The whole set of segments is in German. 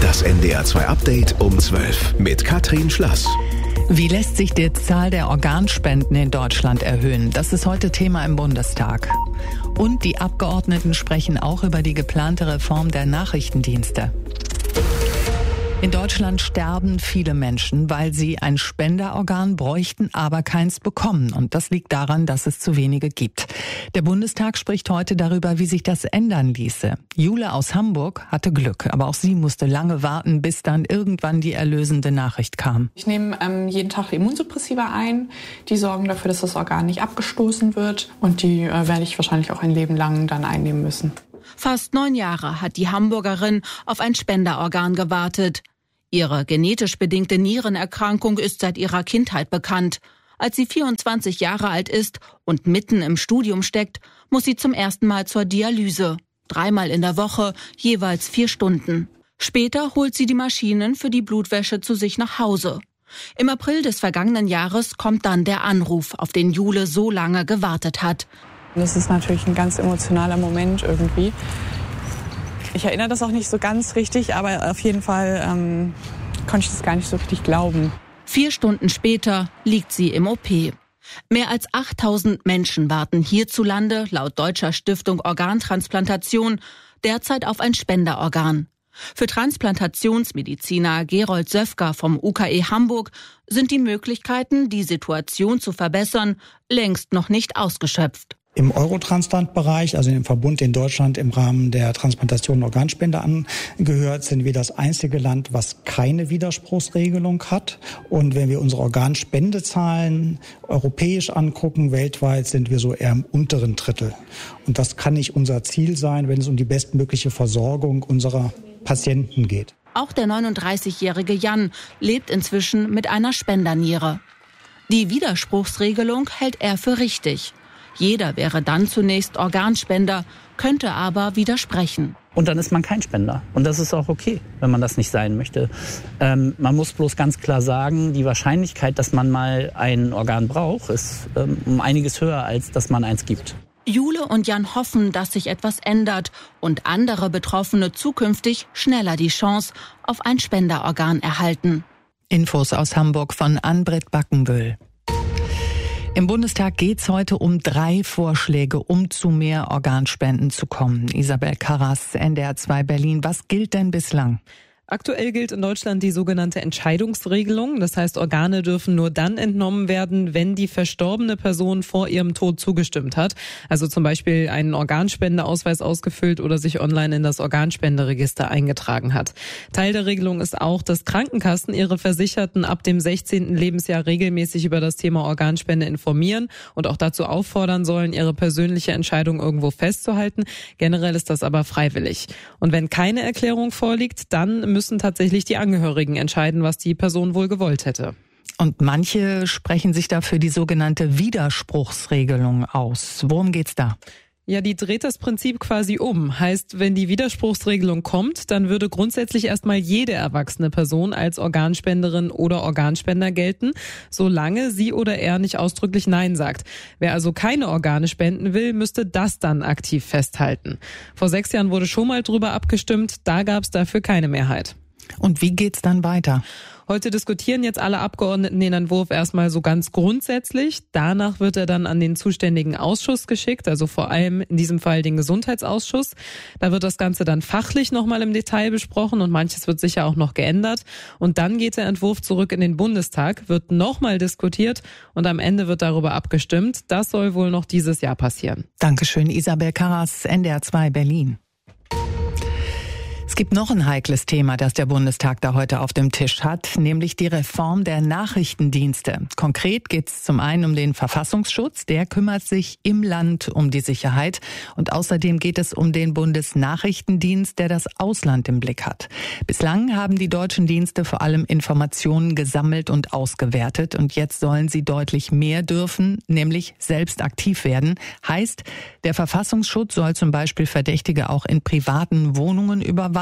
Das NDR 2 Update um 12 mit Katrin Schlass. Wie lässt sich die Zahl der Organspenden in Deutschland erhöhen? Das ist heute Thema im Bundestag. Und die Abgeordneten sprechen auch über die geplante Reform der Nachrichtendienste. In Deutschland sterben viele Menschen, weil sie ein Spenderorgan bräuchten, aber keins bekommen. Und das liegt daran, dass es zu wenige gibt. Der Bundestag spricht heute darüber, wie sich das ändern ließe. Jule aus Hamburg hatte Glück, aber auch sie musste lange warten, bis dann irgendwann die erlösende Nachricht kam. Ich nehme jeden Tag Immunsuppressiva ein. Die sorgen dafür, dass das Organ nicht abgestoßen wird. Und die werde ich wahrscheinlich auch ein Leben lang dann einnehmen müssen. Fast 9 Jahre hat die Hamburgerin auf ein Spenderorgan gewartet. Ihre genetisch bedingte Nierenerkrankung ist seit ihrer Kindheit bekannt. Als sie 24 Jahre alt ist und mitten im Studium steckt, muss sie zum ersten Mal zur Dialyse. 3-mal in der Woche, jeweils 4 Stunden. Später holt sie die Maschinen für die Blutwäsche zu sich nach Hause. Im April des vergangenen Jahres kommt dann der Anruf, auf den Jule so lange gewartet hat. Das ist natürlich ein ganz emotionaler Moment irgendwie. Ich erinnere das auch nicht so ganz richtig, aber auf jeden Fall konnte ich das gar nicht so richtig glauben. 4 Stunden später liegt sie im OP. Mehr als 8000 Menschen warten hierzulande, laut Deutscher Stiftung Organtransplantation, derzeit auf ein Spenderorgan. Für Transplantationsmediziner Gerold Söfker vom UKE Hamburg sind die Möglichkeiten, die Situation zu verbessern, längst noch nicht ausgeschöpft. Im Eurotransplant-Bereich, also im Verbund, den Deutschland im Rahmen der Transplantation und Organspende angehört, sind wir das einzige Land, was keine Widerspruchsregelung hat. Und wenn wir unsere Organspendezahlen europäisch angucken, weltweit sind wir so eher im unteren Drittel. Und das kann nicht unser Ziel sein, wenn es um die bestmögliche Versorgung unserer Patienten geht. Auch der 39-jährige Jan lebt inzwischen mit einer Spenderniere. Die Widerspruchsregelung hält er für richtig. Jeder wäre dann zunächst Organspender, könnte aber widersprechen. Und dann ist man kein Spender. Und das ist auch okay, wenn man das nicht sein möchte. Man muss bloß ganz klar sagen, die Wahrscheinlichkeit, dass man mal ein Organ braucht, ist um einiges höher, als dass man eins gibt. Jule und Jan hoffen, dass sich etwas ändert und andere Betroffene zukünftig schneller die Chance auf ein Spenderorgan erhalten. Infos aus Hamburg von Ann-Britt Backenbüll. Im Bundestag geht's heute um 3 Vorschläge, um zu mehr Organspenden zu kommen. Isabel Karras, NDR 2 Berlin. Was gilt denn bislang? Aktuell gilt in Deutschland die sogenannte Entscheidungsregelung. Das heißt, Organe dürfen nur dann entnommen werden, wenn die verstorbene Person vor ihrem Tod zugestimmt hat. Also zum Beispiel einen Organspendeausweis ausgefüllt oder sich online in das Organspenderegister eingetragen hat. Teil der Regelung ist auch, dass Krankenkassen ihre Versicherten ab dem 16. Lebensjahr regelmäßig über das Thema Organspende informieren und auch dazu auffordern sollen, ihre persönliche Entscheidung irgendwo festzuhalten. Generell ist das aber freiwillig. Und wenn keine Erklärung vorliegt, dann müssen tatsächlich die Angehörigen entscheiden, was die Person wohl gewollt hätte. Und manche sprechen sich da für die sogenannte Widerspruchsregelung aus. Worum geht's da? Ja, die dreht das Prinzip quasi um. Heißt, wenn die Widerspruchsregelung kommt, dann würde grundsätzlich erstmal jede erwachsene Person als Organspenderin oder Organspender gelten, solange sie oder er nicht ausdrücklich Nein sagt. Wer also keine Organe spenden will, müsste das dann aktiv festhalten. Vor 6 Jahren wurde schon mal drüber abgestimmt, da gab es dafür keine Mehrheit. Und wie geht's dann weiter? Heute diskutieren jetzt alle Abgeordneten den Entwurf erstmal so ganz grundsätzlich. Danach wird er dann an den zuständigen Ausschuss geschickt, also vor allem in diesem Fall den Gesundheitsausschuss. Da wird das Ganze dann fachlich nochmal im Detail besprochen und manches wird sicher auch noch geändert. Und dann geht der Entwurf zurück in den Bundestag, wird nochmal diskutiert und am Ende wird darüber abgestimmt. Das soll wohl noch dieses Jahr passieren. Dankeschön, Isabel Karras, NDR 2 Berlin. Es gibt noch ein heikles Thema, das der Bundestag da heute auf dem Tisch hat, nämlich die Reform der Nachrichtendienste. Konkret geht es zum einen um den Verfassungsschutz, der kümmert sich im Land um die Sicherheit. Und außerdem geht es um den Bundesnachrichtendienst, der das Ausland im Blick hat. Bislang haben die deutschen Dienste vor allem Informationen gesammelt und ausgewertet. Und jetzt sollen sie deutlich mehr dürfen, nämlich selbst aktiv werden. Heißt, der Verfassungsschutz soll zum Beispiel Verdächtige auch in privaten Wohnungen überwachen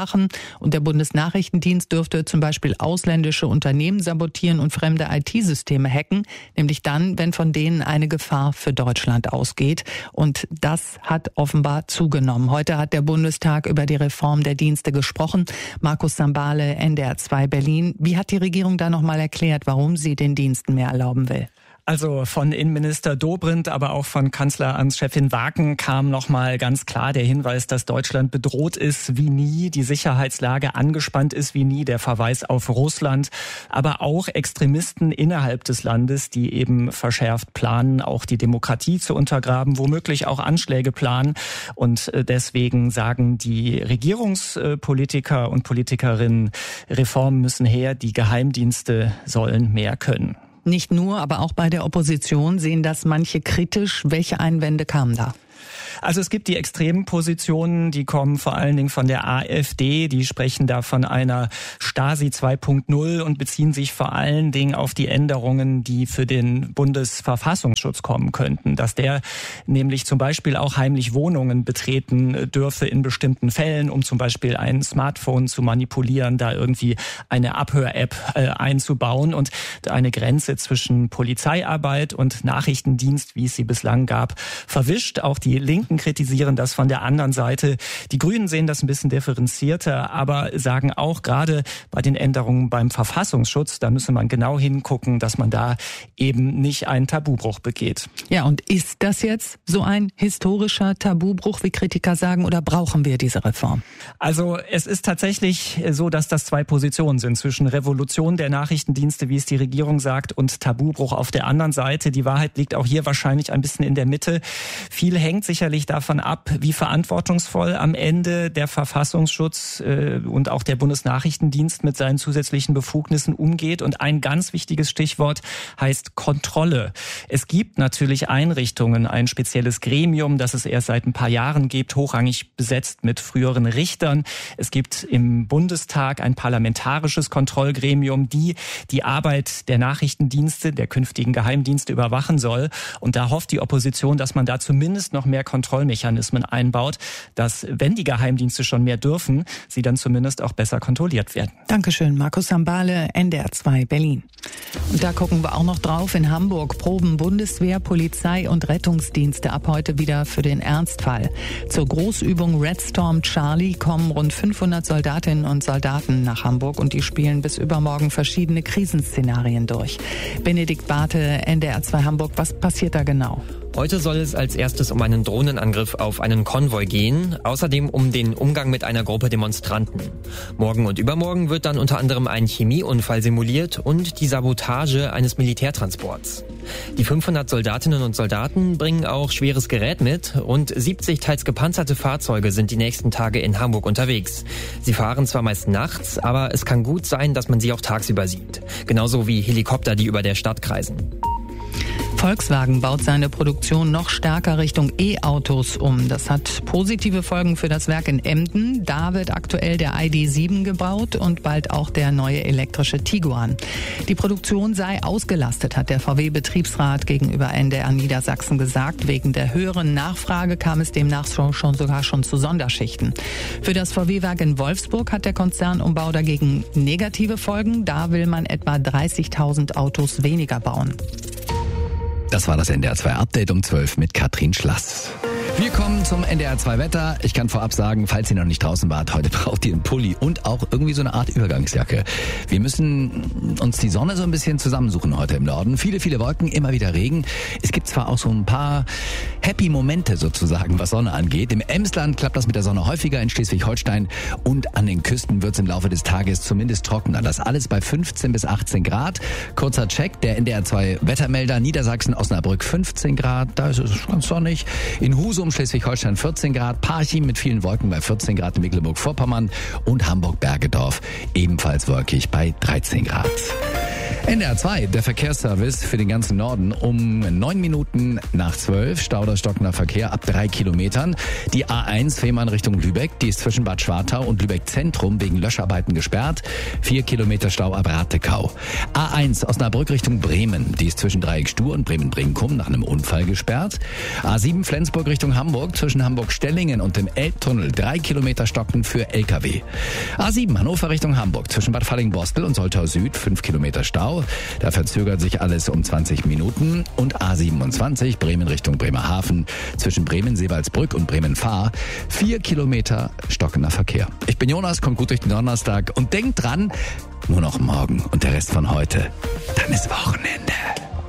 überwachen. Und der Bundesnachrichtendienst dürfte zum Beispiel ausländische Unternehmen sabotieren und fremde IT-Systeme hacken, nämlich dann, wenn von denen eine Gefahr für Deutschland ausgeht. Und das hat offenbar zugenommen. Heute hat der Bundestag über die Reform der Dienste gesprochen. Markus Sambale, NDR 2 Berlin. Wie hat die Regierung da nochmal erklärt, warum sie den Diensten mehr erlauben will? Also von Innenminister Dobrindt, aber auch von Kanzleramtschefin Waken kam nochmal ganz klar der Hinweis, dass Deutschland bedroht ist wie nie, die Sicherheitslage angespannt ist wie nie, der Verweis auf Russland, aber auch Extremisten innerhalb des Landes, die eben verschärft planen, auch die Demokratie zu untergraben, womöglich auch Anschläge planen. Und deswegen sagen die Regierungspolitiker und Politikerinnen, Reformen müssen her, die Geheimdienste sollen mehr können. Nicht nur, aber auch bei der Opposition sehen das manche kritisch. Welche Einwände kamen da? Also es gibt die extremen Positionen, die kommen vor allen Dingen von der AfD, die sprechen da von einer Stasi 2.0 und beziehen sich vor allen Dingen auf die Änderungen, die für den Bundesverfassungsschutz kommen könnten. Dass der nämlich zum Beispiel auch heimlich Wohnungen betreten dürfe in bestimmten Fällen, um zum Beispiel ein Smartphone zu manipulieren, da irgendwie eine Abhör-App einzubauen und eine Grenze zwischen Polizeiarbeit und Nachrichtendienst, wie es sie bislang gab, verwischt. Auch die Linken kritisieren das von der anderen Seite. Die Grünen sehen das ein bisschen differenzierter, aber sagen auch, gerade bei den Änderungen beim Verfassungsschutz, da müsse man genau hingucken, dass man da eben nicht einen Tabubruch begeht. Ja, und ist das jetzt so ein historischer Tabubruch, wie Kritiker sagen, oder brauchen wir diese Reform? Also es ist tatsächlich so, dass das zwei Positionen sind zwischen Revolution der Nachrichtendienste, wie es die Regierung sagt, und Tabubruch auf der anderen Seite. Die Wahrheit liegt auch hier wahrscheinlich ein bisschen in der Mitte. Viel hängt sicherlich davon ab, wie verantwortungsvoll am Ende der Verfassungsschutz und auch der Bundesnachrichtendienst mit seinen zusätzlichen Befugnissen umgeht. Und ein ganz wichtiges Stichwort heißt Kontrolle. Es gibt natürlich Einrichtungen, ein spezielles Gremium, das es erst seit ein paar Jahren gibt, hochrangig besetzt mit früheren Richtern. Es gibt im Bundestag ein parlamentarisches Kontrollgremium, die Arbeit der Nachrichtendienste, der künftigen Geheimdienste überwachen soll. Und da hofft die Opposition, dass man da zumindest noch mehr Kontrollmechanismen einbaut, dass, wenn die Geheimdienste schon mehr dürfen, sie dann zumindest auch besser kontrolliert werden. Dankeschön, Markus Sambale, NDR 2 Berlin. Und da gucken wir auch noch drauf. In Hamburg proben Bundeswehr, Polizei und Rettungsdienste ab heute wieder für den Ernstfall. Zur Großübung Red Storm Charlie kommen rund 500 Soldatinnen und Soldaten nach Hamburg und die spielen bis übermorgen verschiedene Krisenszenarien durch. Benedikt Barthe, NDR 2 Hamburg, was passiert da genau? Heute soll es als erstes um einen Drohnenangriff auf einen Konvoi gehen, außerdem um den Umgang mit einer Gruppe Demonstranten. Morgen und übermorgen wird dann unter anderem ein Chemieunfall simuliert und die Sabotage eines Militärtransports. Die 500 Soldatinnen und Soldaten bringen auch schweres Gerät mit und 70 teils gepanzerte Fahrzeuge sind die nächsten Tage in Hamburg unterwegs. Sie fahren zwar meist nachts, aber es kann gut sein, dass man sie auch tagsüber sieht. Genauso wie Helikopter, die über der Stadt kreisen. Volkswagen baut seine Produktion noch stärker Richtung E-Autos um. Das hat positive Folgen für das Werk in Emden. Da wird aktuell der ID.7 gebaut und bald auch der neue elektrische Tiguan. Die Produktion sei ausgelastet, hat der VW-Betriebsrat gegenüber NDR Niedersachsen gesagt. Wegen der höheren Nachfrage kam es demnach sogar schon zu Sonderschichten. Für das VW-Werk in Wolfsburg hat der Konzernumbau dagegen negative Folgen. Da will man etwa 30.000 Autos weniger bauen. Das war das NDR 2 Update um 12 mit Katrin Schlass. Wir kommen zum NDR 2 Wetter. Ich kann vorab sagen, falls ihr noch nicht draußen wart, heute braucht ihr einen Pulli und auch irgendwie so eine Art Übergangsjacke. Wir müssen uns die Sonne so ein bisschen zusammensuchen heute im Norden. Viele, viele Wolken, immer wieder Regen. Es gibt zwar auch so ein paar happy Momente sozusagen, was Sonne angeht. Im Emsland klappt das mit der Sonne häufiger, in Schleswig-Holstein und an den Küsten wird es im Laufe des Tages zumindest trockener. Das alles bei 15 bis 18 Grad. Kurzer Check, der NDR 2 Wettermelder, Niedersachsen, Osnabrück 15 Grad, da ist es ganz sonnig. In Husum, Schleswig-Holstein 14 Grad, Parchim mit vielen Wolken bei 14 Grad in Mecklenburg-Vorpommern und Hamburg-Bergedorf ebenfalls wolkig bei 13 Grad. NDR 2, der Verkehrsservice für den ganzen Norden um 9 Minuten nach 12. Stauder stockender Verkehr ab 3 Kilometern. Die A1 Fehmarn Richtung Lübeck, die ist zwischen Bad Schwartau und Lübeck Zentrum wegen Löscharbeiten gesperrt. 4 Kilometer Stau ab Ratekau. A1 Osnabrück Richtung Bremen, die ist zwischen Dreieck Stur und Bremen-Brinkum nach einem Unfall gesperrt. A7 Flensburg Richtung Hamburg, zwischen Hamburg-Stellingen und dem Elbtunnel 3 Kilometer stocken für LKW. A7 Hannover Richtung Hamburg, zwischen Bad Falling-Bostel und Soltau Süd 5 Kilometer Stau. Da verzögert sich alles um 20 Minuten. Und A27 Bremen Richtung Bremerhaven, zwischen Bremen-Seewaldsbrück und Bremen-Fahr 4 Kilometer stockender Verkehr. Ich bin Jonas, kommt gut durch den Donnerstag und denkt dran, nur noch morgen und der Rest von heute, dann ist Wochenende.